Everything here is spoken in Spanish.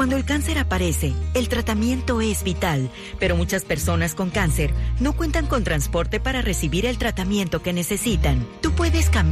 Cuando el cáncer aparece, el tratamiento es vital, pero muchas personas con cáncer no cuentan con transporte para recibir el tratamiento que necesitan. Tú puedes cambiar